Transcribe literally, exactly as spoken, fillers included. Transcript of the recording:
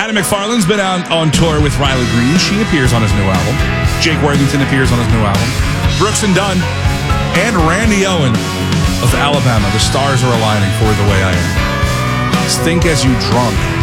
Adam McFarlane's been on, on tour with Riley Green. She appears on his new album. Jake Worthington appears on his new album. Brooks and Dunn and Randy Owen of Alabama. The stars are aligning for The Way I Am. Stink as You Drunk